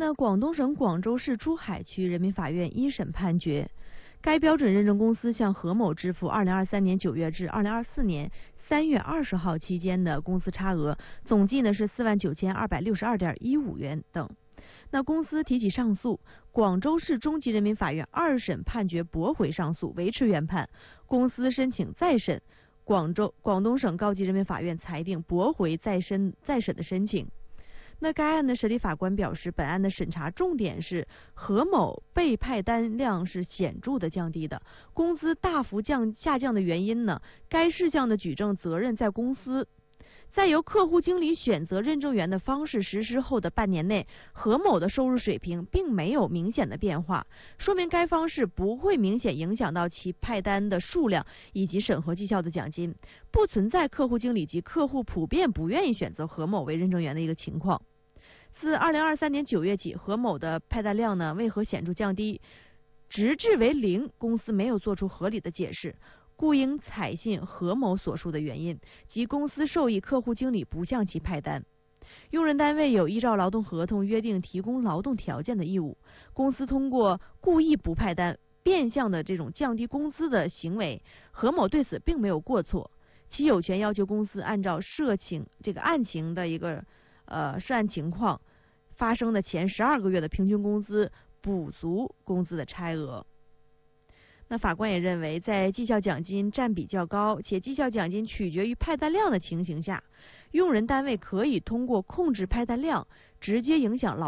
那广东省广州市珠海区人民法院一审判决，该标准认证公司向何某支付2023年9月至2024年3月20号期间的公司差额，总计呢是49262.15元等。那公司提起上诉，广州市中级人民法院二审判决驳回上诉，维持原判。公司申请再审，广东省高级人民法院裁定驳回再审的申请。那该案的审理法官表示，本案的审查重点是何某被派单量是显著的降低的，工资大幅下降的原因呢？该事项的举证责任在公司。在由客户经理选择认证员的方式实施后的半年内，何某的收入水平并没有明显的变化，说明该方式不会明显影响到其派单的数量以及审核绩效的奖金，不存在客户经理及客户普遍不愿意选择何某为认证员的一个情况。自2023年9月起，何某的派单量呢为何显著降低，直至为0，公司没有做出合理的解释，故应采信何某所述的原因，即公司授意客户经理不向其派单。用人单位有依照劳动合同约定提供劳动条件的义务，公司通过故意不派单、变相的这种降低工资的行为，何某对此并没有过错，其有权要求公司按照案情的一个涉案情况发生的前12个月的平均工资补足工资的差额。那法官也认为，在绩效奖金占比较高且绩效奖金取决于派单量的情形下，用人单位可以通过控制派单量直接影响劳